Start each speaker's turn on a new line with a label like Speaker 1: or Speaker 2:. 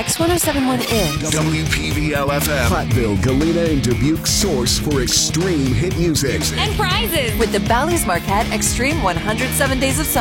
Speaker 1: X1071 is
Speaker 2: WPVL-FM, Platteville, Galena, and Dubuque's source for extreme hit music.
Speaker 1: and prizes with the Bally's Marquette Extreme 107 Days of Summer.